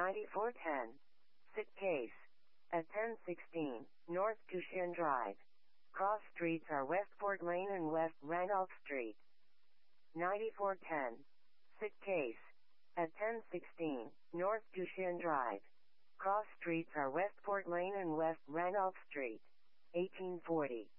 9410. Sit case. At 1016 North Tushin Drive. Cross streets are Westport Lane and West Randolph Street. 9410. Sit case. At 1016 North Tushin Drive. Cross streets are Westport Lane and West Randolph Street. 1840.